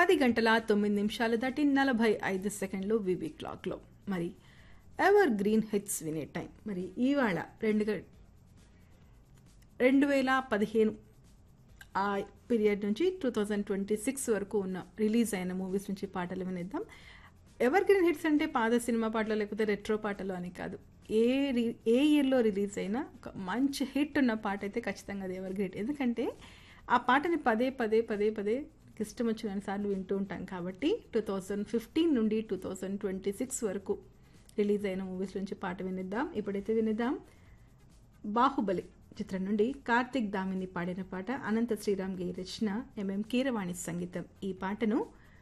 10:09 దాటి 45 వివి క్లాక్లో. మరి ఎవర్ గ్రీన్ హిట్స్ వినే టైం. మరి ఇవాళ 2015 ఆ పీరియడ్ నుంచి 2026 వరకు ఉన్న రిలీజ్ అయిన మూవీస్ నుంచి పాటలు వినేద్దాం. ఎవర్ గ్రీన్ హిట్స్ అంటే పాత సినిమా పాటలు లేకపోతే రెట్రో పాటలు అని కాదు. ఏ ఇయర్లో రిలీజ్ అయినా ఒక మంచి హిట్ ఉన్న పాట అయితే ఖచ్చితంగా అది ఎవర్ గ్రీన్. ఎందుకంటే ఆ పాటని పదే పదే పదే పదే ఇష్టం వచ్చిన సార్లు వింటూ ఉంటాం కాబట్టి 2015 నుండి 2026 వరకు రిలీజ్ అయిన మూవీస్ నుంచి పాట వినిద్దాం. ఇప్పుడైతే వినిద్దాం బాహుబలి చిత్రం నుండి కార్తిక్ దామిని పాడిన పాట. అనంత శ్రీరామ్ గి రచన, ఎంఎం కీరవాణి సంగీతం. ఈ పాటను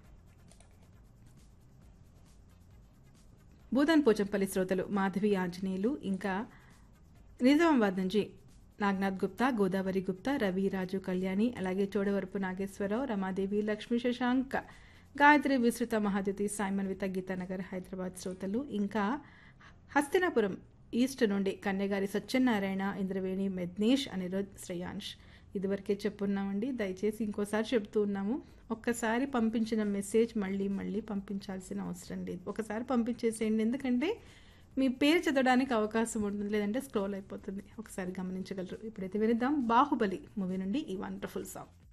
భూదాన్ పోచంపల్లి శ్రోతలు మాధవి ఆంజనేయులు, ఇంకా నిజామాబాద్ నుంచి నాగనాథ్ గుప్తా, గోదావరి గుప్తా, రవి, రాజు, కళ్యాణి, అలాగే చోడవరపు నాగేశ్వరరావు, రమాదేవి, లక్ష్మీ, శశాంక్, గాయత్రి, విస్తృత, మహాద్యుతి, సైమన్విత, గీతానగర్ హైదరాబాద్ శ్రోతలు, ఇంకా హస్తినాపురం ఈస్ట్ నుండి కన్యగారి సత్యనారాయణ, ఇంద్రవేణి, మెద్నేష్, అనిరుద్, శ్రేయాంష్. ఇదివరకే చెప్పున్నామండి, దయచేసి ఇంకోసారి చెప్తూ ఉన్నాము. ఒక్కసారి పంపించిన మెసేజ్ మళ్ళీ మళ్ళీ పంపించాల్సిన అవసరం లేదు. ఒకసారి పంపించేసేయండి, ఎందుకంటే మీ పేరు చదవడానికి అవకాశం ఉంటుంది, లేదంటే స్క్రోల్ అయిపోతుంది. ఒకసారి గమనించగలరు. ఇప్పుడైతే వినిద్దాం బాహుబలి మూవీ నుండి ఈ వండర్ఫుల్ సాంగ్.